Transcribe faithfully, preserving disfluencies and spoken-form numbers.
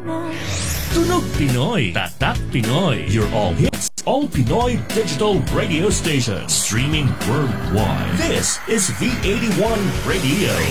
Tunog Pinoy, Tatak Pinoy, your all hits, all Pinoy digital radio station, streaming worldwide. This is V eighty-one Radio.